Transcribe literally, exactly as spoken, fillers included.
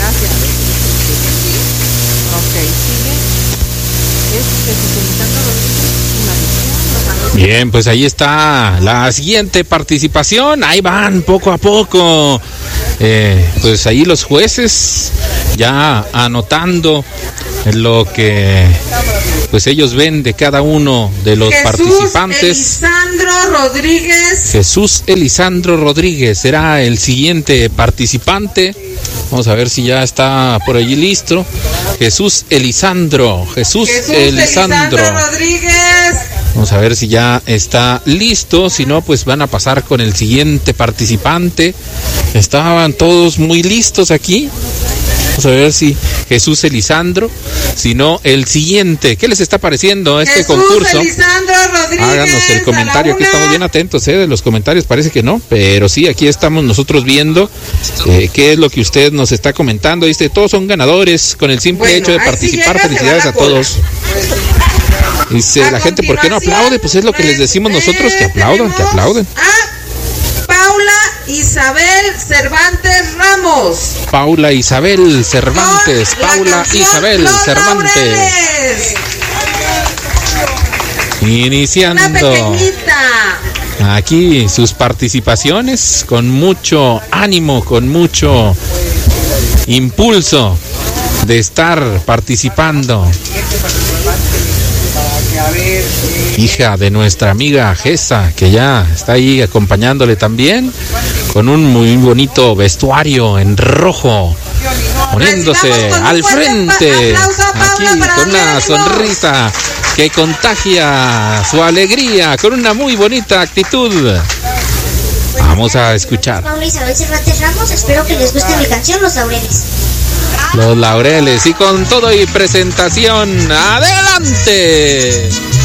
Gracias. Ok, sigue. Es Jesús Elisandro Rodríguez. Bien, pues ahí está la siguiente participación. Ahí van poco a poco. Eh, pues ahí los jueces ya anotando lo que pues ellos ven de cada uno de los Jesús participantes. Elisandro Rodríguez. Jesús Elisandro Rodríguez será el siguiente participante. Vamos a ver si ya está por allí listo. Jesús Elisandro, Jesús, Jesús Elisandro. Elisandro Rodríguez. Vamos a ver si ya está listo. Si no, pues van a pasar con el siguiente participante. Estaban todos muy listos aquí. Vamos a ver si Jesús Elisandro, si no, el siguiente. ¿Qué les está pareciendo este Jesús concurso? Elisandro Rodríguez. Háganos el comentario, aquí estamos bien atentos, ¿eh? De los comentarios parece que no, pero sí, aquí estamos nosotros viendo eh, qué es lo que usted nos está comentando. Dice, todos son ganadores con el simple Bueno, hecho de ahí participar. sí llega, Felicidades se a va la cola. todos. Dice A la gente, ¿por qué no aplaude? Pues es lo que les decimos nosotros, que aplaudan, que aplaudan. A Paula Isabel Cervantes Ramos. Paula Isabel Cervantes, Con la Paula canción Isabel Los Cervantes. Laureles. Una Iniciando pequeñita. aquí sus participaciones con mucho ánimo, con mucho impulso de estar participando. Hija de nuestra amiga Gesa, que ya está ahí acompañándole también, con un muy bonito vestuario en rojo, poniéndose al frente, aquí con una sonrisa que contagia su alegría, con una muy bonita actitud. Vamos a escuchar. Paula Isabel Cervantes Ramos, espero que les guste mi canción Los Laureles. Los Laureles, y con todo y presentación, ¡adelante!